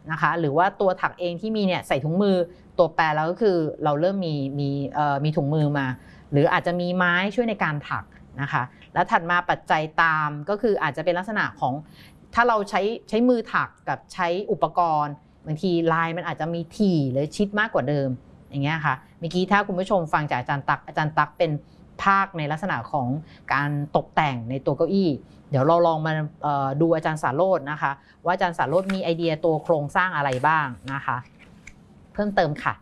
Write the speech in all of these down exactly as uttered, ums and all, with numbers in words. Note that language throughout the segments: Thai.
นะคะหรือว่าตัวถักเองที่มีเนี่ยใส่ถุงมือตัวแปรแล้วก็คือเราเริ่มมีมีเอ่อมีถุงมือมาหรืออาจจะมีไม้ช่วยในการถักนะคะแล้วถัดมาปัจจัยตามก็คืออาจจะเป็นลักษณะของถ้าเราใช้ใช้มือถักกับใช้อุปกรณ์บางทีลายมันอาจจะมีถี่หรือชิดมากกว่าเดิมอย่างเงี้ยค่ะเมื่อกี้ถ้าคุณผู้ชมฟังจากอาจารย์ตักอาจารย์ตักเป็นภาคในลักษณะของการตกแต่งในตัวเก้าอี้เดี๋ยวเราลองมาดูอาจารย์สาโรจน์นะคะว่าอาจารย์สาโรจน์มีไอเดียตัวโครงสร้างอะไรบ้างนะคะเพิ่มเติมค่ะ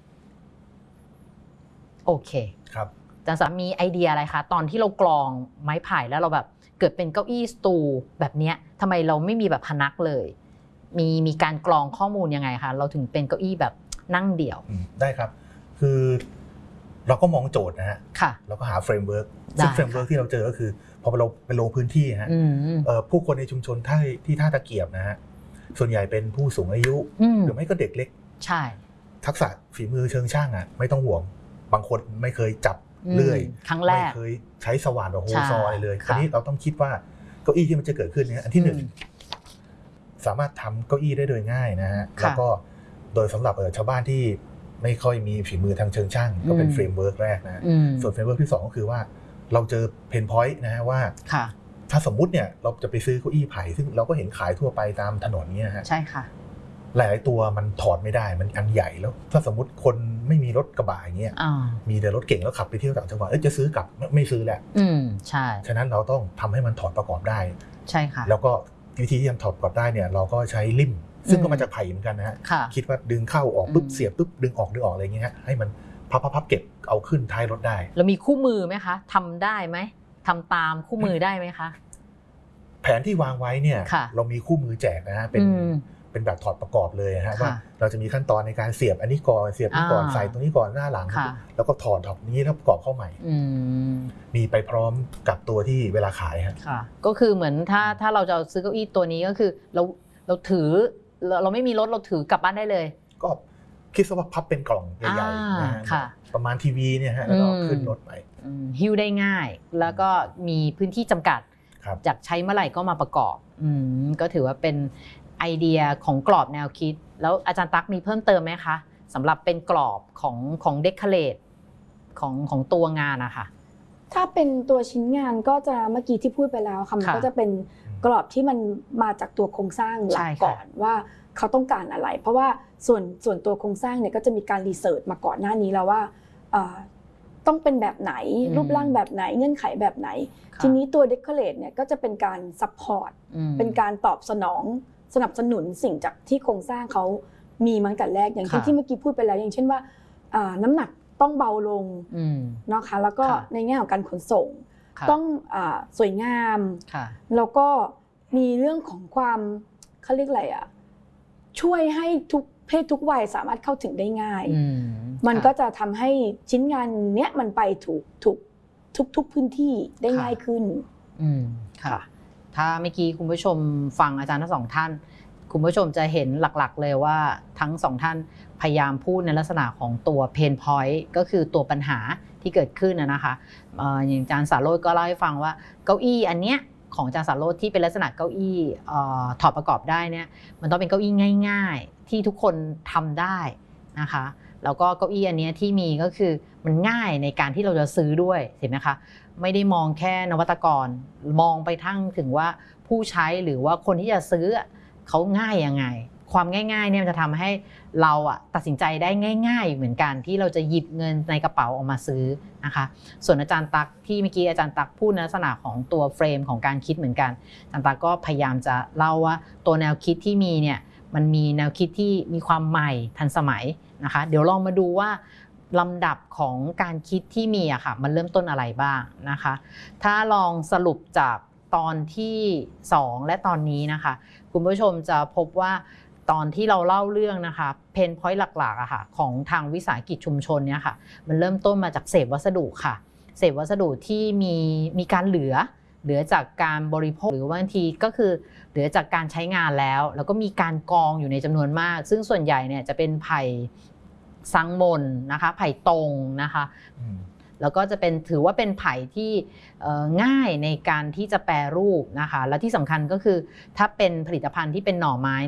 โอเคครับอาจารย์สามีไอเดียอะไรคะตอนที่เรากรองไม้ไผ่แล้วเราแบบเกิดเป็นเก้าอี้สตูแบบนี้ทำไมเราไม่มีแบบพนักเลยมีมีการกรองข้อมูลยังไงคะเราถึงเป็นเก้าอี้แบบนั่งเดี่ยวได้ครับคือเราก็มองโจทย์นะฮะเราก็หาเฟรมเวิร์กซึ่งเฟรมเวิร์กที่เราเจอก็คือพอเราไปลงพื้นที่ฮะผู้คนในชุมชนท่าที่ท่าตะเกียบนะฮะส่วนใหญ่เป็นผู้สูงอายุหรือไม่ก็เด็กเล็กใช่ทักษะฝีมือเชิงช่างอ่ะไม่ต้องห่วงบางคนไม่เคยจับเลื่อยครั้งแรกไม่เคยใช้สว่านหรือโฮซออะไรเลยคราวนี้เราต้องคิดว่าเก้าอี้ที่มันจะเกิดขึ้นเนี่ยอันที่หนึ่งสามารถทำเก้าอี้ได้โดยง่ายนะฮะแล้วก็โดยสำหรับชาวบ้านที่ไม่ค่อยมีฝีมือทางเชิงช่างก็เป็นเฟรมเวิร์กแรกนะส่วนเฟรมเวิร์กที่สองก็คือว่าเราเจอเพนพอยต์นะฮะว่าถ้าสมมุติเนี่ยเราจะไปซื้อเก้าอี้ไผ่ซึ่งเราก็เห็นขายทั่วไปตามถนนเนี่ยฮะใช่ค่ะหลายๆตัวมันถอดไม่ได้มันอันใหญ่แล้วถ้าสมมุติคนไม่มีรถกระบะอย่างเงี้ยมีแต่รถเก่งแล้วขับไปเที่ยวต่างจังหวัดเอ้ยจะซื้อกลับไม่ซื้อแหละอืมใช่ฉะนั้นเราต้องทำให้มันถอดประกอบได้ใช่ค่ะแล้วก็วิธีที่จะถอดประกอบได้เนี่ยเราก็ใช้ลิ่มซึ่งก็มาจากไผ่เหมือนกันนะฮะคิดว่าดึงเข้าออกปุ๊บเสียบปุ๊บดึงออกดึงออกอะไรอย่างเงี้ยฮะให้มันพับพับเก็บเอาขึ้นท้ายรถได้แล้วมีคู่มือไหมคะทำได้ไหมทำตามคู่มือได้ไหมคะแผนที่วางไว้เนี่ยเรามีคู่มือแจกนะฮะเป็นเป็นแบบถอดประกอบเลยฮะว่าเราจะมีขั้นตอนในการเสียบอันนี้ก่อนเสียบนี้ก่อนใส่ตรงนี้ก่อนหน้าหลังแล้วก็ถอดออกนี้แล้วประกอบเข้าใหม่มีไปพร้อมกับตัวที่เวลาขายฮะก็คือเหมือนถ้าถ้าเราจะซื้อเก้าอี้ตัวนี้ก็คือเราเราถือเราไม่มีรถเราถือกลับบ้านได้เลยก็คิดซะว่าพับเป็นกล่องใหญ่ๆนะฮะประมาณทีวีเนี่ยฮะแล้วก็ขึ้นรถไปหิ้วได้ง่ายแล้วก็มีพื้นที่จำกัดจากใช้เมื่อไหร่ก็มาประกอบก็ถือว่าเป็นไอเดียของกรอบแนวคิดแล้วอาจารย์ตั๊กมีเพิ่มเติมไหมคะสำหรับเป็นกรอบของของเดคอเรทของของตัวงานนะคะถ้าเป็นตัวชิ้นงานก็จะเมื่อกี้ที่พูดไปแล้วค่ะมันก็จะเป็นกรอบที่มันมาจากตัวโครงสร้างหลักก่อนว่าเขาต้องการอะไรเพราะว่าส่วนส่วนตัวโครงสร้างเนี่ยก็จะมีการรีเสิร์ชมาก่อนหน้านี้แล้วว่าต้องเป็นแบบไหนรูปร่างแบบไหนเงื่อนไขแบบไหนทีนี้ตัวเดคอเรทเนี่ยก็จะเป็นการซัพพอร์ตเป็นการตอบสนองสนับสนุนสิ่งจากที่โครงสร้างเขามีมาตั้งแต่แรกอย่างเช่นที่เมื่อกี้พูดไปแล้วอย่างเช่นว่าน้ำหนักต้องเบาลงนะคะแล้วก็ในแง่ของการขนส่งต้องสวยงามแล้วก็มีเรื่องของความเขาเรียกอะไรอ่ะช่วยให้ทุกเพศทุกวัยสามารถเข้าถึงได้ง่ายมันก็จะทำให้ชิ้นงานเนี้ยมันไปถูกถูกทุกทุกพื้นที่ได้ง่ายขึ้นค่ะถ้าเมื่อกี้คุณผู้ชมฟังอาจารย์ทั้งสองท่านคุณผู้ชมจะเห็นหลักๆเลยว่าทั้งสองท่านพยายามพูดในลักษณะของตัวเพนพอยต์ก็คือตัวปัญหาที่เกิดขึ้นนะคะอย่างอาจารย์สาโรจน์ก็เล่าให้ฟังว่าเก้าอี้อันเนี้ยของอาจารย์สาโรจน์ที่เป็นลักษณะเก้าอี้ถอดประกอบได้เนี่ยมันต้องเป็นเก้าอี้ง่ายๆที่ทุกคนทำได้นะคะแล้วก็เก้าอี้อันนี้ที่มีก็คือมันง่ายในการที่เราจะซื้อด้วยเห็นไหมคะไม่ได้มองแค่นวัตกรมองไปทั้งถึงว่าผู้ใช้หรือว่าคนที่จะซื้อเขาง่ายยังไงความง่ายๆเนี่ยจะทำให้เราอะตัดสินใจได้ง่ายๆเหมือนกันที่เราจะหยิบเงินในกระเป๋าออกมาซื้อนะคะส่วนอาจารย์ตั๊กที่เมื่อกี้อาจารย์ตั๊กพูดในลักษณะของตัวเฟรมของการคิดเหมือนกันอาจารย์ตั๊กก็พยายามจะเล่าว่าตัวแนวคิดที่มีเนี่ยมันมีแนวคิดที่มีความใหม่ทันสมัยนะคะเดี๋ยวลองมาดูว่าลำดับของการคิดที่มีอะค่ะมันเริ่มต้นอะไรบ้างนะคะถ้าลองสรุปจากตอนที่สองและตอนนี้นะคะคุณผู้ชมจะพบว่าตอนที่เราเล่าเรื่องนะคะเพนพอยต์หลักๆอะค่ะของทางวิสาหกิจชุมชนเนี่ยค่ะมันเริ่มต้นมาจากเศษวัสดุค่ะเศษวัสดุที่มีมีการเหลือเหลือจากการบริโภคหรือบางทีก็คือเหลือจากการใช้งานแล้วแล้วก็มีการกองอยู่ในจำนวนมากซึ่งส่วนใหญ่เนี่ยจะเป็นไผ่สังมนนะคะไผ่ตรงนะคะแล้วก็จะเป็นถือว่าเป็นไผ่ที่ง่ายในการที่จะแปรรูปนะคะและที่สำคัญก็คือถ้าเป็นผลิตภัณฑ์ที่เป็นหน่อไม้เนี่ย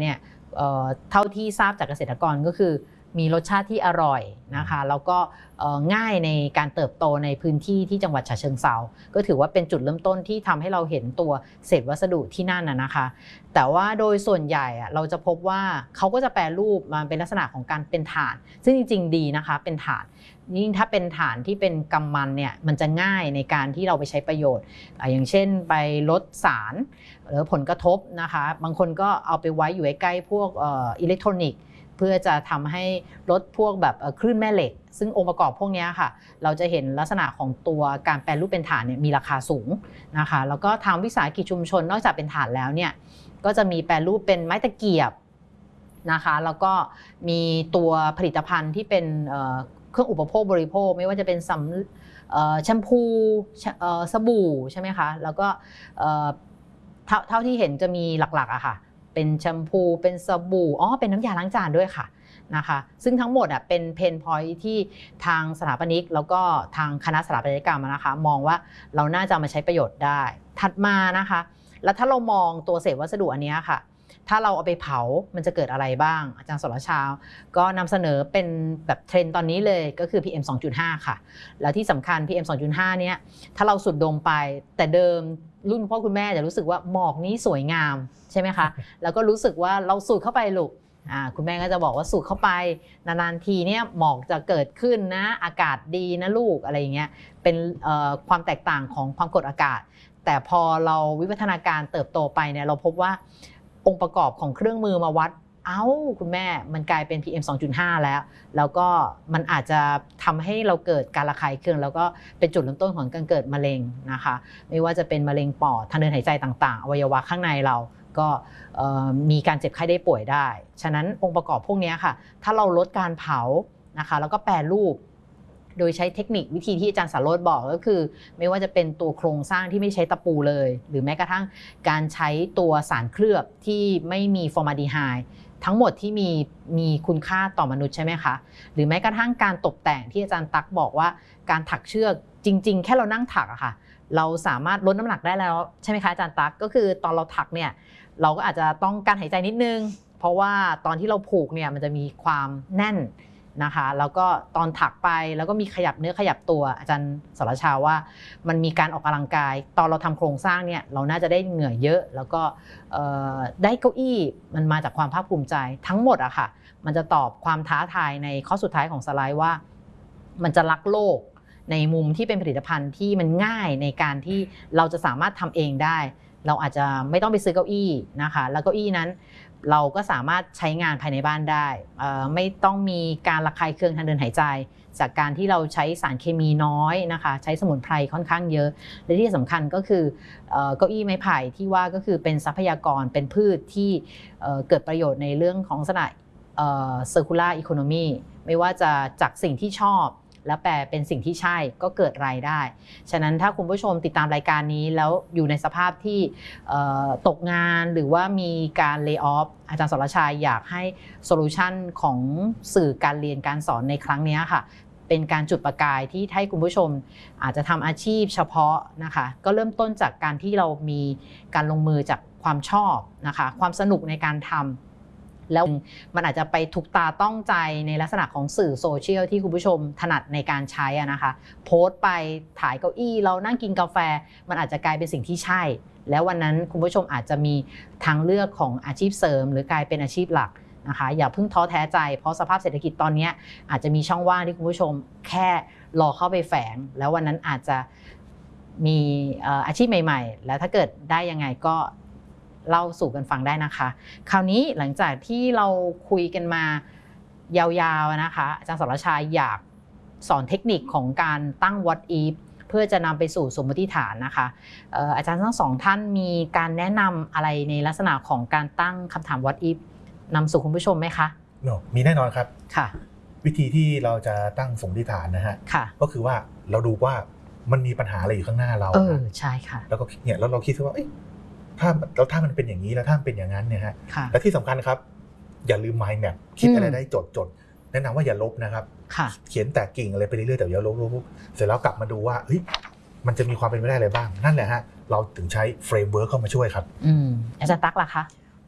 เอ่อเท่าที่ทราบจากเกษตรกรก็คือมีรสชาติที่อร่อยนะคะแล้วก็ง่ายในการเติบโตในพื้นที่ที่จังหวัดฉะเชิงเทราก็ถือว่าเป็นจุดเริ่มต้นที่ทำให้เราเห็นตัวเศษวัสดุที่นั่นนะคะแต่ว่าโดยส่วนใหญ่เราจะพบว่าเขาก็จะแปรรูปมาเป็นลักษณะของการเป็นถ่านซึ่งจริงๆดีนะคะเป็นถ่านยิ่งถ้าเป็นถ่านที่เป็นกำมันเนี่ยมันจะง่ายในการที่เราไปใช้ประโยชน์อย่างเช่นไปลดสารหรือผลกระทบนะคะบางคนก็เอาไปไว้อยู่ใกล้พวกอิเล็กทรอนิกส์เพื่อจะทำให้ลดพวกแบบคลื่นแม่เหล็กซึ่งองค์ประกอบพวกนี้ค่ะเราจะเห็นลักษณะของตัวการแปรรูปเป็นถ่านเนี่ยมีราคาสูงนะคะแล้วก็ทางวิสาหกิจชุมชนนอกจากเป็นถ่านแล้วเนี่ยก็จะมีแปรรูปเป็นไม้ตะเกียบนะคะแล้วก็มีตัวผลิตภัณฑ์ที่เป็นเครื่องอุปโภคบริโภคไม่ว่าจะเป็นสำแชมพูสบู่ใช่ไหมคะแล้วก็เท่าที่เห็นจะมีหลักๆอะค่ะเป็นแชมพูเป็นสบู่อ๋อเป็นน้ำยาล้างจานด้วยค่ะนะคะซึ่งทั้งหมดอ่ะเป็นเพนพอยท์ที่ทางสถาปนิกแล้วก็ทางคณะสถาปัตยกรรมนะคะมองว่าเราน่าจะมาใช้ประโยชน์ได้ถัดมานะคะแล้วถ้าเรามองตัวเศษวัสดุอันนี้ค่ะถ้าเราเอาไปเผามันจะเกิดอะไรบ้างอาจารย์สรชาก็นำเสนอเป็นแบบเทรนด์ตอนนี้เลยก็คือ พี เอ็ม สองจุดห้า ค่ะแล้วที่สำคัญ พี เอ็ม สองจุดห้า เนี้ยถ้าเราสูดดมไปแต่เดิมรุ่นพ่อคุณแม่จะรู้สึกว่าหมอกนี้สวยงามใช่ไหมคะแล้วก็รู้สึกว่าเราสูดเข้าไปลูกอ่าคุณแม่ก็จะบอกว่าสูดเข้าไปนานๆทีเนี่ยหมอกจะเกิดขึ้นนะอากาศดีนะลูกอะไรอย่างเงี้ยเป็นความแตกต่างของความกดอากาศแต่พอเราวิวัฒนาการเติบโตไปเนี่ยเราพบว่าองค์ประกอบของเครื่องมือมาวัดเอ้าคุณแม่มันกลายเป็น พี เอ็ม สองจุดห้า แล้วแล้วก็มันอาจจะทำให้เราเกิดการระคายเคืองแล้วก็เป็นจุดเริ่มต้นของการเกิดมะเร็งนะคะไม่ว่าจะเป็นมะเร็งปอดทางเดินหายใจต่างๆอวัยวะข้างในเราก็มีการเจ็บไข้ได้ป่วยได้ฉะนั้นองค์ประกอบพวกนี้ค่ะถ้าเราลดการเผานะคะแล้วก็แปรรูปโดยใช้เทคนิควิธีที่อาจารย์สารโรจน์บอกก็คือไม่ว่าจะเป็นตัวโครงสร้างที่ไม่ใช้ตะปูเลยหรือแม้กระทั่งการใช้ตัวสารเคลือบที่ไม่มีฟอร์มาลดีไฮด์ทั้งหมดที่มีมีคุณค่าต่อมนุษย์ใช่ไหมคะหรือแม้กระทั่งการตกแต่งที่อาจารย์ตั๊กบอกว่าการถักเชือกจริงๆแค่เรานั่งถักอะค่ะเราสามารถลดน้ำหนักได้แล้วใช่ไหมคะอาจารย์ตั๊กก็คือตอนเราถักเนี่ยเราก็อาจจะต้องการหายใจนิดนึงเพราะว่าตอนที่เราผูกเนี่ยมันจะมีความแน่นนะคะแล้วก็ตอนถักไปแล้วก็มีขยับเนื้อขยับตัวอาจารย์สรชาว่ามันมีการออกกำลังกายตอนเราทำโครงสร้างเนี่ยเราน่าจะได้เหงื่อเยอะแล้วก็ได้เก้าอี้มันมาจากความภาคภูมิใจทั้งหมดอะค่ะมันจะตอบความท้าทายในข้อสุดท้ายของสไลด์ว่ามันจะรักโลกในมุมที่เป็นผลิตภัณฑ์ที่มันง่ายในการที่เราจะสามารถทำเองได้เราอาจจะไม่ต้องไปซื้อเก้าอี้นะคะแล้วเก้าอี้นั้นเราก็สามารถใช้งานภายในบ้านได้ไม่ต้องมีการระคายเคืองทางเดินหายใจจากการที่เราใช้สารเคมีน้อยนะคะใช้สมุนไพรค่อนข้างเยอะและที่สำคัญก็คือเก้าอี้ไม้ไผ่ที่ว่าก็คือเป็นทรัพยากรเป็นพืชที่เกิดประโยชน์ในเรื่องของลักษณะ circular economy ไม่ว่าจะจากสิ่งที่ชอบแล้วแปลเป็นสิ่งที่ใช่ก็เกิดรายได้ฉะนั้นถ้าคุณผู้ชมติดตามรายการนี้แล้วอยู่ในสภาพที่ตกงานหรือว่ามีการเลย์ออฟอาจารย์สรชาอยากให้โซลูชันของสื่อการเรียนการสอนในครั้งนี้ค่ะเป็นการจุดประกายที่ให้คุณผู้ชมอาจจะทำอาชีพเฉพาะนะคะก็เริ่มต้นจากการที่เรามีการลงมือจากความชอบนะคะความสนุกในการทำแล้วมันอาจจะไปถูกตาต้องใจในลักษณะของสื่อโซเชียลที่คุณผู้ชมถนัดในการใช้นะคะโพสต์ไปถ่ายเก้าอี้เรานั่งกินกาแฟมันอาจจะกลายเป็นสิ่งที่ใช่แล้ววันนั้นคุณผู้ชมอาจจะมีทางเลือกของอาชีพเสริมหรือกลายเป็นอาชีพหลักนะคะอย่าเพิ่งท้อแท้ใจเพราะสภาพเศรษฐกิจตอนนี้อาจจะมีช่องว่างที่คุณผู้ชมแค่รอเข้าไปแฝงแล้ววันนั้นอาจจะมีอาชีพใหม่ๆแล้วถ้าเกิดได้ยังไงก็เล่าสู่กันฟังได้นะคะคราวนี้หลังจากที่เราคุยกันมายาวๆนะคะอาจารย์สรชาอยากสอนเทคนิคของการตั้ง what if เพื่อจะนำไปสู่สมมติฐานนะคะอาจารย์ทั้งสองท่านมีการแนะนำอะไรในลักษณะของการตั้งคำถาม what if นำสู่คุณผู้ชมไหมคะมีแน่นอนครับค่ะวิธีที่เราจะตั้งสมมติฐานนะฮะก็คือว่าเราดูว่ามันมีปัญหาอะไรอยู่ข้างหน้าเราเออใช่ค่ะแล้วก็เนี่ยแล้วเราคิดว่าถ้าแล้วถ้ามันเป็นอย่างนี้แล้วถ้ามันเป็นอย่างนั้นเนี่ยฮะและที่สำคัญครับอย่าลืม mind map คิดอะไรได้จดจดแนะนำว่าอย่าลบนะครับเขียนแต่กิ่งอะไรไปเรื่อยๆแต่อย่าลบลบเสร็จแล้วกลับมาดูว่าเฮ้ยมันจะมีความเป็นไปได้อะไรบ้างนั่นแหละฮะเราถึงใช้เฟรมเวิร์คเข้ามาช่วยครับอืมอาจารย์ตั๊กล่ะคะ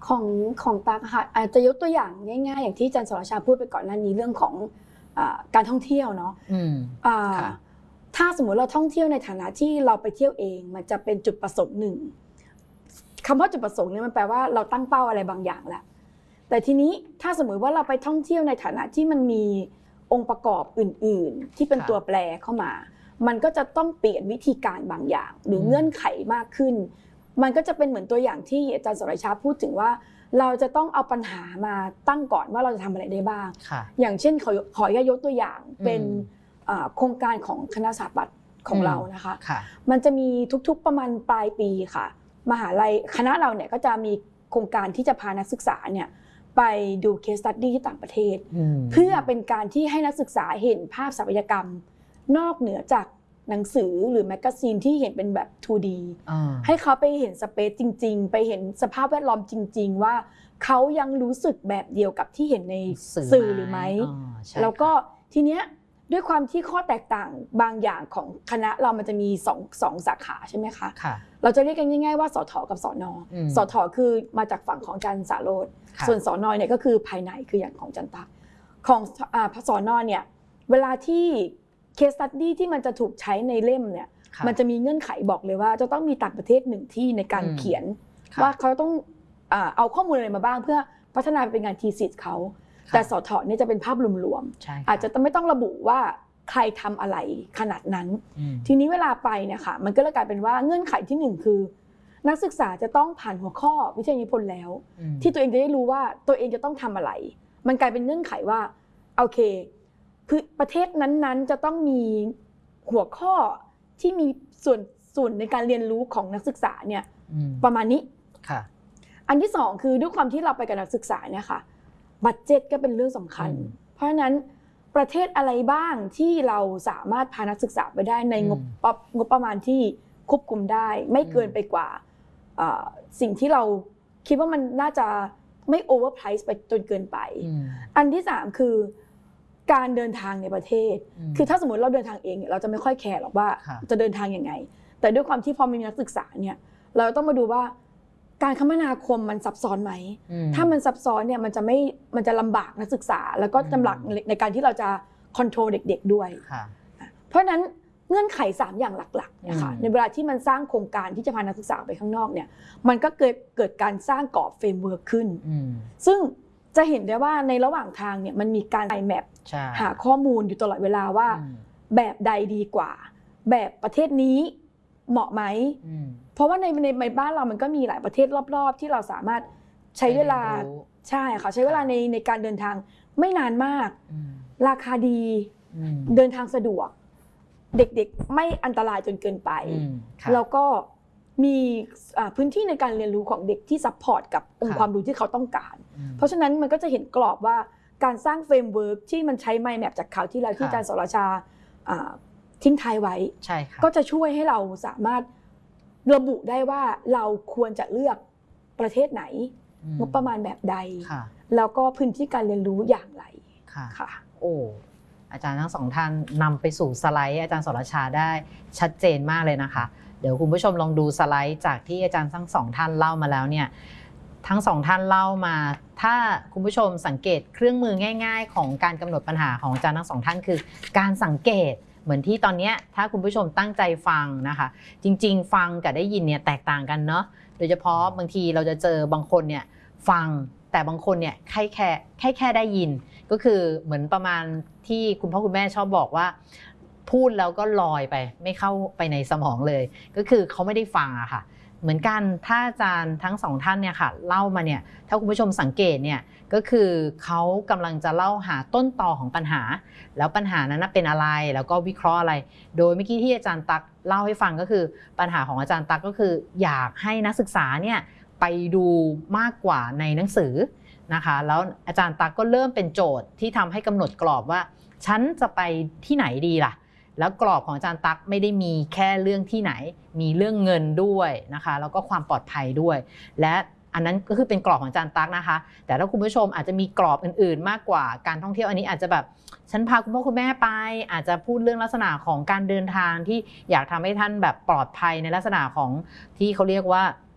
ของของตากค่ะอาจจะยกตัวอย่างง่ายๆอย่างที่อาจารย์สรชาพูดไปก่อนหน้านี้เรื่องของอ่าการท่องเที่ยวเนาะอ่าถ้าสมมติเราท่องเที่ยวในฐานะที่เราไปเที่ยวเองมันจะเป็นจุดประสงค์หนึ่งคำว่าจุดประสงค์เนี่ยมันแปลว่าเราตั้งเป้าอะไรบางอย่างแหละแต่ทีนี้ถ้าสมมติว่าเราไปท่องเที่ยวในฐานะที่มันมีองค์ประกอบอื่นๆที่เป็นตัวแปรเข้ามามันก็จะต้องเปลี่ยนวิธีการบางอย่างหรือเงื่อนไขมากขึ้นมันก็จะเป็นเหมือนตัวอย่างที่อาจารย์สรชาพูดถึงว่าเราจะต้องเอาปัญหามาตั้งก่อนว่าเราจะทำอะไรได้บ้างอย่างเช่นขอขออนุญาตยกตัวอย่างเป็นโครงการของคณะสถาปัตย์ของเรานะคะมันจะมีทุกๆประมาณปลายปีค่ะมหาลัยคณะเราเนี่ยก็จะมีโครงการที่จะพานักศึกษาเนี่ยไปดู case study ที่ต่างประเทศเพื่อเป็นการที่ให้นักศึกษาเห็นภาพสถาปัตยกรรมนอกเหนือจากหนังสือหรือแมกกาซีนที่เห็นเป็นแบบ ทู ดี ให้เขาไปเห็นสเปซจริงๆไปเห็นสภาพแวดล้อมจริงๆว่าเขายังรู้สึกแบบเดียวกับที่เห็นในสื่อหรือไม่แล้วก็ทีเนี้ยด้วยความที่ข้อแตกต่างบางอย่างของคณะเรามันจะมีสองสองสาขาใช่ไหมคะเราจะเรียกกันง่ายๆว่าสถกับสนสถคือมาจากฝั่งของอาจารย์สาโรจน์ส่วนสนเนี่ยก็คือภายในคืออย่างของอาจารย์ตั๊กของสนเนี่ยเวลาที่case study ที่มันจะถูกใช้ในเล่มเนี่ยมันจะมีเงื่อนไขบอกเลยว่าจะต้องมีต่างประเทศหนึ่งที่ในการเขียนว่าเขาต้องเอาข้อมูลอะไรมาบ้างเพื่อพัฒนาเป็นงานทีสิสเขาแต่สถเนี่ยจะเป็นภาพรวมๆอาจจะไม่ต้องระบุว่าใครทำอะไรขนาดนั้นทีนี้เวลาไปเนี่ยค่ะมันก็เลยกลายเป็นว่าเงื่อนไขที่หนึ่งคือนักศึกษาจะต้องผ่านหัวข้อวิทยานิพนธ์แล้วที่ตัวเองจะได้รู้ว่าตัวเองจะต้องทำอะไรมันกลายเป็นเงื่อนไขว่าโอเคประเทศนั้นๆจะต้องมีหัวข้อที่มีส่วนส่วนในการเรียนรู้ของนักศึกษาเนี่ยประมาณนี้อันที่สองคือด้วยความที่เราไปกับนักศึกษาเนี่ยค่ะบัดเจ็ตก็เป็นเรื่องสำคัญเพราะฉะนั้นประเทศอะไรบ้างที่เราสามารถพานักศึกษาไปได้ในงบงบประมาณที่ควบคุมได้ไม่เกินไปกว่าสิ่งที่เราคิดว่ามันน่าจะไม่โอเวอร์ไพรซ์ไปจนเกินไปอันที่สามคือการเดินทางในประเทศคือถ้าสมมติเราเดินทางเองเราจะไม่ค่อยแคร์หรอกว่าจะเดินทางยังไงแต่ด้วยความที่พอมีนักศึกษาเนี่ยเราต้องมาดูว่าการคมนาคมมันซับซ้อนไหมถ้ามันซับซ้อนเนี่ยมันจะไม่มันจะลำบากนักศึกษาแล้วก็ลำบากในการที่เราจะคอนโทรลเด็กๆด้วยเพราะฉะนั้นเงื่อนไขสามอย่างหลักๆเนี่ยค่ะในเวลาที่มันสร้างโครงการที่จะพานักศึกษาไปข้างนอกเนี่ยมันก็เกิดเกิดการสร้างกรอบเฟรมเวิร์คขึ้นซึ่งจะเห็นได้ว่าในระหว่างทางเนี่ยมันมีการไอแมปหาข้อมูลอยู่ตลอดเวลาว่าแบบใดดีกว่าแบบประเทศนี้เหมาะไหมเพราะว่าในในบ้านเรามันก็มีหลายประเทศรอบๆที่เราสามารถใช้เวลาใช่ค่ะใช้เวลาในในการเดินทางไม่นานมากราคาดีเดินทางสะดวกเด็กๆไม่อันตรายจนเกินไปแล้วก็มีพื้นที่ในการเรียนรู้ของเด็กที่ซัพพอร์ตกับองค์ความรู้ที่เขาต้องการเพราะฉะนั้นมันก็จะเห็นกรอบว่าการสร้างเฟรมเวิร์กที่มันใช้ไมล์แมปจากข่าวที่แล้วที่อาจารย์สรชาทิ้งท้ายไว้ก็จะช่วยให้เราสามารถระบุได้ว่าเราควรจะเลือกประเทศไหนงบประมาณแบบใดแล้วก็พื้นที่การเรียนรู้อย่างไรค่ะโอ้อาจารย์ทั้งสองท่านนำไปสู่สไลด์อาจารย์สรชาได้ชัดเจนมากเลยนะคะเดี๋ยวคุณผู้ชมลองดูสไลด์จากที่อาจารย์ทั้งสองท่านเล่ามาแล้วเนี่ยทั้งสองท่านเล่ามาถ้าคุณผู้ชมสังเกตเครื่องมือง่ายๆของการกำหนดปัญหาของอาจารย์ทั้งสองท่านคือการสังเกตเหมือนที่ตอนนี้ถ้าคุณผู้ชมตั้งใจฟังนะคะจริงๆฟังกับได้ยินเนี่ยแตกต่างกันเนาะโดยเฉพาะบางทีเราจะเจอบางคนเนี่ยฟังแต่บางคนเนี่ยแค่แค่แค่แค่ได้ยินก็คือเหมือนประมาณที่คุณพ่อคุณแม่ชอบบอกว่าพูดแล้วก็ลอยไปไม่เข้าไปในสมองเลยก็คือเขาไม่ได้ฟังอะค่ะเหมือนกันถ้าอาจารย์ทั้งสองท่านเนี่ยค่ะเล่ามาเนี่ยถ้าคุณผู้ชมสังเกตเนี่ยก็คือเขากำลังจะเล่าหาต้นตอของปัญหาแล้วปัญหานั้นเป็นอะไรแล้วก็วิเคราะห์อะไรโดยเมื่อกี้ที่อาจารย์ตั๊กเล่าให้ฟังก็คือปัญหาของอาจารย์ตั๊กก็คืออยากให้นักศึกษาเนี่ยไปดูมากกว่าในหนังสือนะคะแล้วอาจารย์ตั๊กก็เริ่มเป็นโจทย์ที่ทำให้กำหนดกรอบว่าฉันจะไปที่ไหนดีล่ะแล้วกรอบของอาจารย์ตั๊กไม่ได้มีแค่เรื่องที่ไหนมีเรื่องเงินด้วยนะคะแล้วก็ความปลอดภัยด้วยและอันนั้นก็คือเป็นกรอบของอาจารย์ตั๊กนะคะแต่ถ้าคุณผู้ชมอาจจะมีกรอบอื่นๆมากกว่าการท่องเที่ยวอันนี้อาจจะแบบฉันพาคุณพ่อคุณแม่ไปอาจจะพูดเรื่องลักษณะของการเดินทางที่อยากทำให้ท่านแบบปลอดภัยในลักษณะของที่เขาเรียกว่า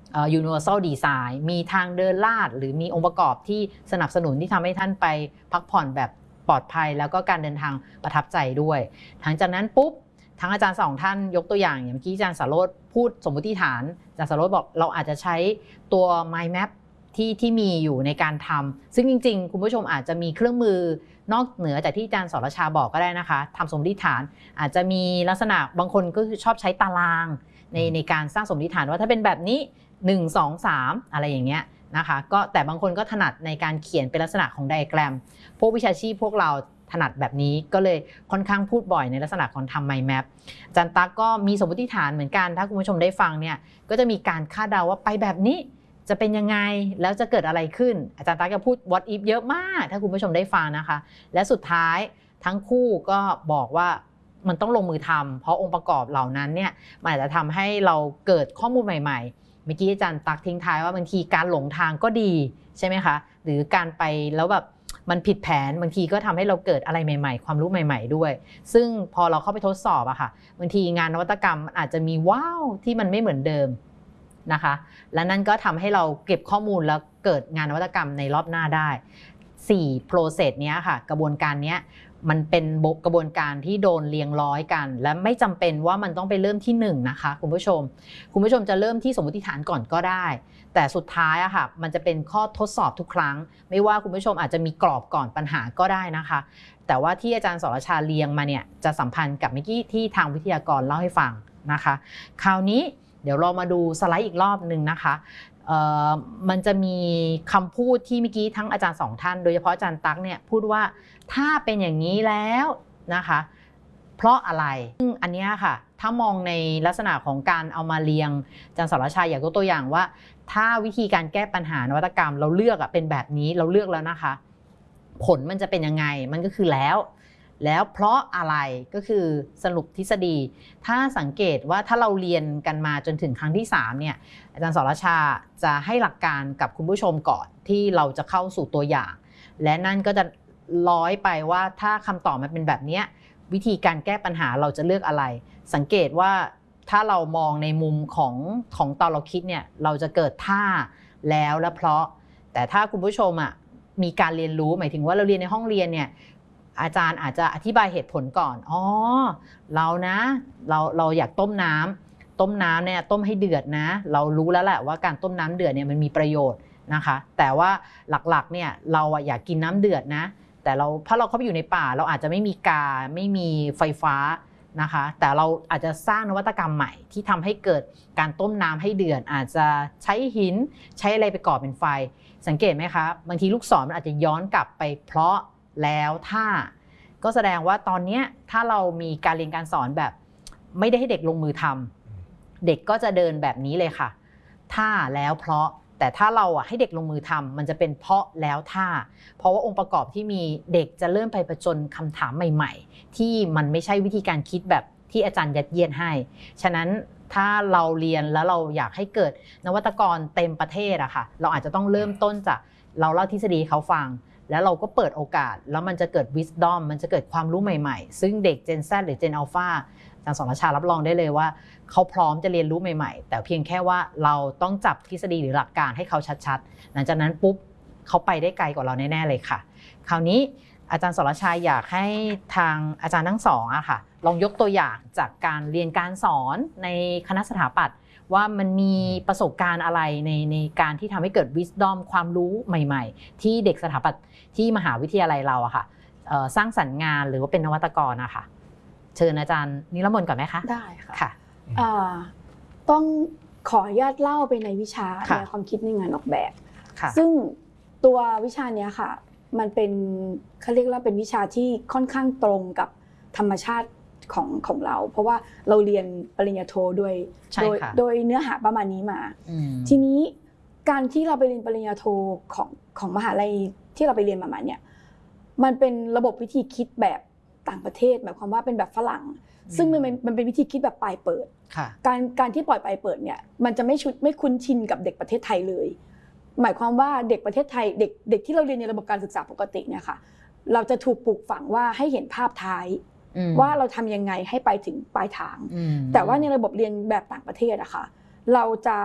universal design มีทางเดินลาดหรือมีองค์ประกอบที่สนับสนุนที่ทำให้ท่านไปพักผ่อนแบบปลอดภัยแล้วก็การเดินทางประทับใจด้วยหลังจากนั้นปุ๊บทั้งอาจารย์สองท่านยกตัวอย่างอย่างเมื่อกี้อาจารย์สารโรจน์พูดสมมติฐานอาจารย์สารโรจน์บอกเราอาจจะใช้ตัว mind map ที่ที่มีอยู่ในการทำซึ่งจริงๆคุณผู้ชมอาจจะมีเครื่องมือนอกเหนือจากที่อาจารย์สรชาบอกก็ได้นะคะทำสมมติฐานอาจจะมีลักษณะบางคนก็คือชอบใช้ตารางในในการสร้างสมมติฐานว่าถ้าเป็นแบบนี้หนึ่ง สอง สามอะไรอย่างเงี้ยนะคะก็แต่บางคนก็ถนัดในการเขียนเป็นลักษณะของไดอะแกรมพวกวิชาชีพพวกเราถนัดแบบนี้ก็เลยค่อนข้างพูดบ่อยในลักษณะของทำ mind map อาจารย์ตั๊กก็มีสมมติฐานเหมือนกันถ้าคุณผู้ชมได้ฟังเนี่ยก็จะมีการคาดเดาว่าไปแบบนี้จะเป็นยังไงแล้วจะเกิดอะไรขึ้นอาจารย์ตั๊กจะพูด what if เยอะมากถ้าคุณผู้ชมได้ฟังนะคะและสุดท้ายทั้งคู่ก็บอกว่ามันต้องลงมือทำเพราะองค์ประกอบเหล่านั้นเนี่ยมันอาจจะทำให้เราเกิดข้อมูลใหม่ๆเมื่อกี้อาจารย์ตั๊กทิ้งท้ายว่าบางทีการหลงทางก็ดีใช่ไหมคะหรือการไปแล้วแบบมันผิดแผนบางทีก็ทำให้เราเกิดอะไรใหม่ๆความรู้ใหม่ๆด้วยซึ่งพอเราเข้าไปทดสอบอะค่ะบางทีงานนวัตกรรมอาจจะมีว้าวที่มันไม่เหมือนเดิมนะคะและนั่นก็ทำให้เราเก็บข้อมูลแล้วเกิดงานนวัตกรรมในรอบหน้าได้สี่ process เนี้ยค่ะกระบวนการเนี้ยมันเป็นกระบวนการที่โดนเรียงร้อยกันและไม่จำเป็นว่ามันต้องไปเริ่มที่หนึ่งนะคะคุณผู้ชมคุณผู้ชมจะเริ่มที่สมมติฐานก่อนก็ได้แต่สุดท้ายอะค่ะมันจะเป็นข้อทดสอบทุกครั้งไม่ว่าคุณผู้ชมอาจจะมีกรอบก่อนปัญหาก็ได้นะคะแต่ว่าที่อาจารย์สรชาเรียงมาเนี่ยจะสัมพันธ์กับเมื่อกี้ที่ทางวิทยากรเล่าให้ฟังนะคะคราวนี้เดี๋ยวเรามาดูสไลด์อีกรอบนึงนะคะมันจะมีคำพูดที่เมื่อกี้ทั้งอาจารย์สองท่านโดยเฉพาะอาจารย์ตั๊กเนี่ยพูดว่าถ้าเป็นอย่างนี้แล้วนะคะเพราะอะไรซึ่งอันนี้ค่ะถ้ามองในลักษณะของการเอามาเรียงอาจารย์สรชาอยากยกตัวอย่างว่าถ้าวิธีการแก้ปัญหานวัตกรรมเราเลือกเป็นแบบนี้เราเลือกแล้วนะคะผลมันจะเป็นยังไงมันก็คือแล้วแล้วเพราะอะไรก็คือสรุปทฤษฎีถ้าสังเกตว่าถ้าเราเรียนกันมาจนถึงครั้งที่สามเนี่ยอาจารย์สรชาจะให้หลักการกับคุณผู้ชมก่อนที่เราจะเข้าสู่ตัวอย่างและนั่นก็จะร้อยไปว่าถ้าคำตอบมันเป็นแบบนี้วิธีการแก้ปัญหาเราจะเลือกอะไรสังเกตว่าถ้าเรามองในมุมของของตอนเราคิดเนี่ยเราจะเกิดท่าแล้วและเพราะแต่ถ้าคุณผู้ชมอ่ะมีการเรียนรู้หมายถึงว่าเราเรียนในห้องเรียนเนี่ยอาจารย์อาจจะอธิบายเหตุผลก่อนอ๋อเรานะเราเราอยากต้มน้ำต้มน้ำเนี่ยต้มให้เดือดนะเรารู้แล้วแหละว่าการต้มน้ำเดือดเนี่ยมันมีประโยชน์นะคะแต่ว่าหลักๆเนี่ยเราอยากกินน้ำเดือดนะแต่เราถ้าเราเข้าไปอยู่ในป่าเราอาจจะไม่มีกาไม่มีไฟฟ้านะคะแต่เราอาจจะสร้างนวัตกรรมใหม่ที่ทำให้เกิดการต้มน้ำให้เดือดอาจจะใช้หินใช้อะไรไปก่อเป็นไฟสังเกตไหมคะบางทีลูกศรมันอาจจะย้อนกลับไปเพราะแล้วถ้าก็แสดงว่าตอนนี้ถ้าเรามีการเรียนการสอนแบบไม่ได้ให้เด็กลงมือทำเด็กก็จะเดินแบบนี้เลยค่ะถ้าแล้วเพราะแต่ถ้าเราอ่ะให้เด็กลงมือทำมันจะเป็นเพราะแล้วถ้าเพราะว่าองค์ประกอบที่มีเด็กจะเริ่มไปผจญคำถามใหม่ๆที่มันไม่ใช่วิธีการคิดแบบที่อาจารย์ยัดเยียดให้ฉะนั้นถ้าเราเรียนแล้วเราอยากให้เกิดนวัตกรเต็มประเทศอะค่ะเราอาจจะต้องเริ่มต้นจากเราเล่าทฤษฎีเขาฟังแล้วเราก็เปิดโอกาสแล้วมันจะเกิด wisdom มันจะเกิดความรู้ใหม่ๆซึ่งเด็ก Gen Z หรือ Gen Alpha อาจารย์สรชารับรองได้เลยว่าเขาพร้อมจะเรียนรู้ใหม่ๆแต่เพียงแค่ว่าเราต้องจับทฤษฎีหรือหลักการให้เขาชัดๆหลังจากนั้นปุ๊บเขาไปได้ไกลกว่าเราแน่ๆเลยค่ะคราวนี้อาจารย์สรชาอยากให้ทางอาจารย์ทั้งสองอะค่ะลองยกตัวอย่างจากการเรียนการสอนในคณะสถาปัตย์ว่ามันมีประสบการณ์อะไรในในการที่ทำให้เกิด wisdom ความรู้ใหม่ๆที่เด็กสถาปัตย์ที่มหาวิทยาลัยเราอะค่ะสร้างสรรค์งานหรือว่าเป็นนวัตกรนะคะเชิญอาจารย์นิรมนต์ก่อนไหมคะได้ค่ะค่ะต้องขออนุญาตเล่าไปในวิชาในความคิดในงานออกแบบซึ่งตัววิชานี้ค่ะมันเป็นเขาเรียกว่าเป็นวิชาที่ค่อนข้างตรงกับธรรมชาติของของเราเพราะว่าเราเรียนปริญญาโทโดยโดยโดยเนื้อหาประมาณนี้มาทีนี้การที่เราไปเรียนปริญญาโทของของมหาลัยที่เราไปเรียนมาเนี่ยมันเป็นระบบวิธีคิดแบบต่างประเทศหมายความว่าเป็นแบบฝรั่งซึ่งมันมันเป็นวิธีคิดแบบปลายเปิดการการที่ปล่อยปลายเปิดเนี่ยมันจะไม่ชุดไม่คุ้นชินกับเด็กประเทศไทยเลยหมายความว่าเด็กประเทศไทยเด็กเด็กที่เราเรียนในระบบการศึกษาปกติเนี่ยค่ะเราจะถูกปลูกฝังว่าให้เห็นภาพท้ายว่าเราทำยังไงให้ไปถึงปลายทางแต่ว่าในระบบเรียนแบบต่างประเทศอะค่ะเราจะ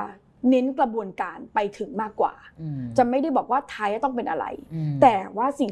เน้นกระบวนการไปถึงมากกว่าจะไม่ได้บอกว่าท้ายต้องเป็นอะไรแต่ว่าสิ่ง